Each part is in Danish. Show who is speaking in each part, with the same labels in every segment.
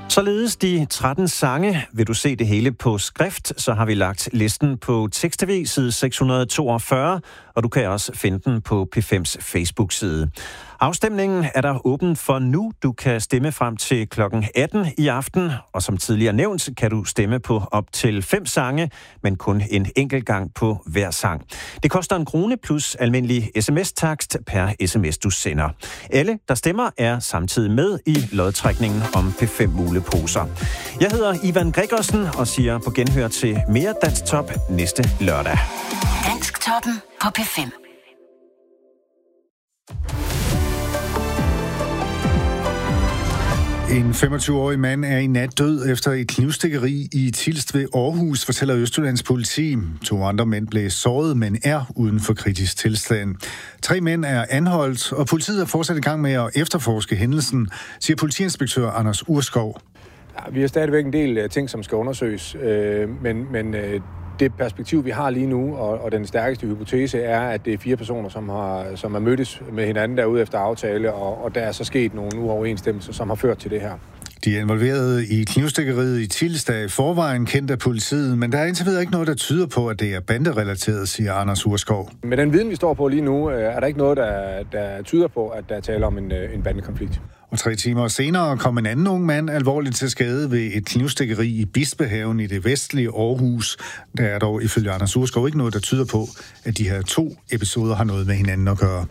Speaker 1: Således de 13 sange. Vil du se det hele på skrift, så har vi lagt listen på Tekst-TV side 642, og du kan også finde den på P5's Facebook-side. Afstemningen er der åben for nu. Du kan stemme frem til klokken 18 i aften, og som tidligere nævnt, kan du stemme på op til 5 sange, men kun en enkelt gang på hver sang. Det koster 1 krone plus almindelig sms-takst per sms, du sender. Alle, der stemmer, er samtidig med i lodtrækningen om P5 muleposer. Jeg hedder Ivan Gregersen og siger på genhør til mere Dansk Top næste lørdag.
Speaker 2: Dansk Toppen på P5.
Speaker 3: En 25-årig mand er i nat død efter et knivstikkeri i Tilst ved Aarhus, fortæller Østjyllands politi. 2 andre mænd blev såret, men er uden for kritisk tilstand. 3 mænd er anholdt, og politiet er fortsat i gang med at efterforske hændelsen, siger politiinspektør Anders Urskov.
Speaker 4: Ja, vi har stadigvæk en del ting, som skal undersøges, men det perspektiv, vi har lige nu, og den stærkeste hypotese er, at det er 4 personer, som har mødtes med hinanden derude efter aftale, og der er så sket nogle uoverensstemmelser, som har ført til det her.
Speaker 3: De er involveret i knivstikkeriet i Tilst er i forvejen kendt af politiet, men der er indtil videre ikke noget, der tyder på, at det er banderelateret, siger Anders Urskov.
Speaker 4: Med den viden, vi står på lige nu, er der ikke noget, der tyder på, at der er tale om en bandekonflikt.
Speaker 3: Og 3 timer senere kom en anden ung mand alvorligt til skade ved et knivstikkeri i Bispehaven i det vestlige Aarhus. Der er dog ifølge Anders Urskov ikke noget, der tyder på, at de her 2 episoder har noget med hinanden at gøre.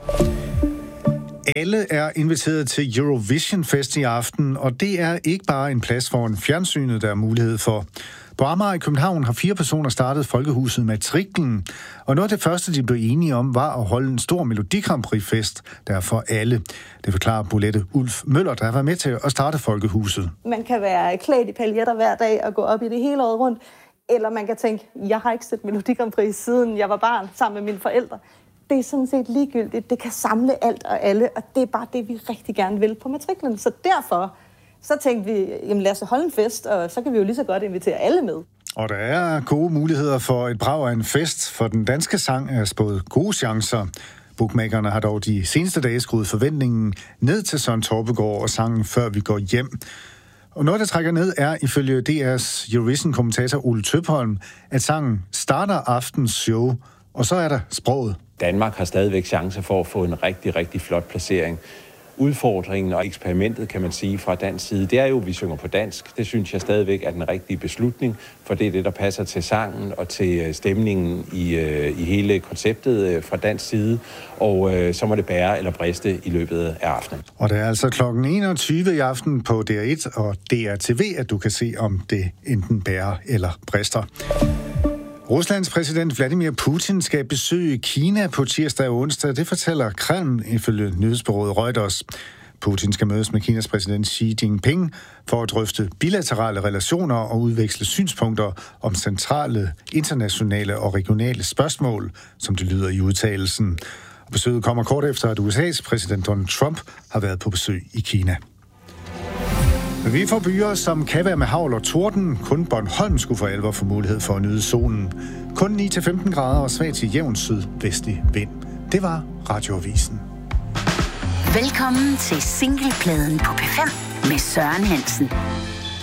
Speaker 3: Alle er inviteret til Eurovision Fest i aften, og det er ikke bare en plads foran fjernsynet, der er mulighed for. På Amager i København har 4 personer startet Folkehuset Matriklen, og noget af det første, de blev enige om, var at holde en stor Melodi Grand Prix-fest, der er for alle. Det forklarer Bolette Ulf Møller, der har været med til at starte Folkehuset.
Speaker 5: Man kan være klædt i paljetter hver dag og gå op i det hele året rundt, eller man kan tænke, jeg har ikke set Melodi Grand Prix siden jeg var barn sammen med mine forældre. Det er sådan set ligegyldigt. Det kan samle alt og alle, og det er bare det, vi rigtig gerne vil på Matriklen. Så derfor så tænkte vi, jamen lad os holde en fest, og så kan vi jo lige så godt invitere alle med.
Speaker 3: Og der er gode muligheder for et brag af en fest, for den danske sang er spået gode chancer. Bookmakerne har dog de seneste dage skruet forventningen ned til Søren Torpegaard og sangen Før vi går hjem. Og noget, der trækker ned, er ifølge DR's Eurovision-kommentator Ole Tøpholm, at sangen starter aftens show, og så er der sproget.
Speaker 6: Danmark har stadigvæk chance for at få en rigtig, rigtig flot placering. Udfordringen og eksperimentet, kan man sige, fra dansk side, det er jo, at vi synger på dansk. Det synes jeg stadigvæk er den rigtige beslutning, for det er det, der passer til sangen og til stemningen i hele konceptet fra dansk side. Og så må det bære eller briste i løbet af aftenen.
Speaker 3: Og det er altså klokken 21 i aften på DR1 og DRTV, at du kan se, om det enten bærer eller brister. Ruslands præsident Vladimir Putin skal besøge Kina på tirsdag og onsdag. Det fortæller Kreml ifølge nyhedsbureauet Reuters. Putin skal mødes med Kinas præsident Xi Jinping for at drøfte bilaterale relationer og udveksle synspunkter om centrale, internationale og regionale spørgsmål, som det lyder i udtalelsen. Og besøget kommer kort efter, at USA's præsident Donald Trump har været på besøg i Kina. Vi får byer, som kan være med hagl og torden. Kun Bornholm skulle for alvor få mulighed for at nyde solen. Kun 9-15 grader og svag til jævn sydvestlig vind. Det var Radioavisen.
Speaker 2: Velkommen til singlepladen på P5 med Søren Hansen.